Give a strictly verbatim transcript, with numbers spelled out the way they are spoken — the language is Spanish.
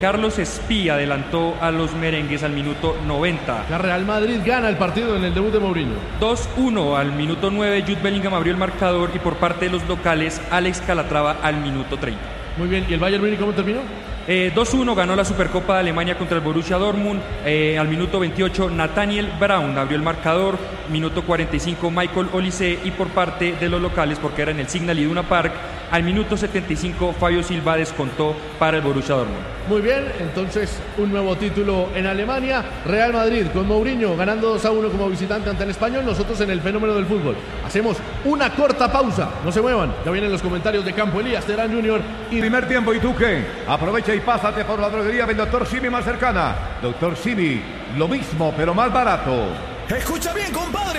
Carlos Espía adelantó a los merengues al minuto noventa. La Real Madrid gana el partido en el debut de Mourinho. dos uno al minuto nueve, Jude Bellingham abrió el marcador y por parte de los locales, Alex Calatrava al minuto treinta. Muy bien, ¿y el Bayern Múnich cómo terminó? Eh, dos uno ganó la Supercopa de Alemania contra el Borussia Dortmund. Eh, al minuto veintiocho, Nathaniel Brown abrió el marcador. Minuto cuarenta y cinco, Michael Olise. Y por parte de los locales, porque era en el Signal Iduna Park, al minuto setenta y cinco, Fabio Silva descontó para el Borussia Dortmund. Muy bien, entonces un nuevo título en Alemania. Real Madrid con Mourinho ganando dos a uno como visitante ante el Español. Nosotros en el fenómeno del fútbol hacemos una corta pausa. No se muevan, ya vienen los comentarios de Campo Elías Terán junior Y primer tiempo, ¿y tú qué? Aprovecha y pásate por la droguería del Doctor Simi más cercana. Doctor Simi, lo mismo pero más barato. Escucha bien, compadre.